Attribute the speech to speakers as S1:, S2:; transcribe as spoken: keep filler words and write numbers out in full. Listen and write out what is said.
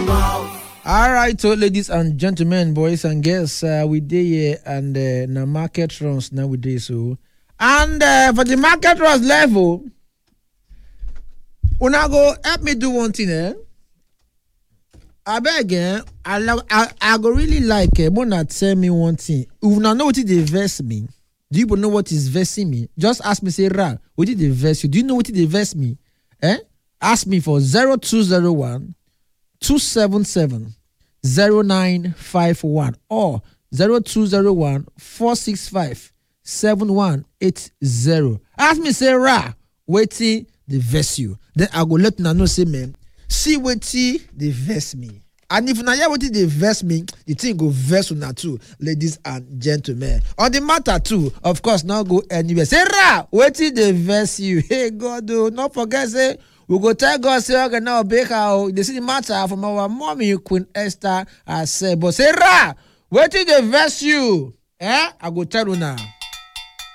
S1: All right, so ladies and gentlemen, boys and girls, uh, we did here and uh, now market runs now we did so. And uh, for the market runs level, when I go help me do one thing, eh? I beg, eh? I, lo- I, I go really like, eh, Mona tell me one thing. If you know what they verse me, do you know what is versing me? Just ask me, say, Ra, what did they verse you? Do you know what they verse me? Eh? Ask me for zero two zero one two seven seven zero nine five one or zero two zero one four six five seven one eight zero. Ask me, say, Ra, waiting the verse you. Then I go let you know, say, man, see waiting the verse me. And if na hear wetin dey verse me, the thing go verse una too, ladies and gentlemen. On the matter too, of course, not go anywhere. Say, Ra, wetin dey verse you? Hey, God, oh, not forget, say, we go tell God, say, okay, now, Baker, they see the matter from our mommy, Queen Esther, herself. But say, Ra, wetin dey verse you? Eh? I go tell you now.